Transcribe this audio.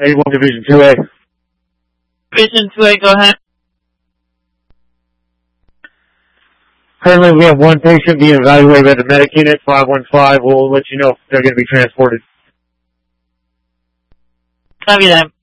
81 Division 2A. Division 2A, go ahead. Currently, we have one patient being evaluated by the medic unit, 515. We'll let you know if they're going to be transported. Copy that.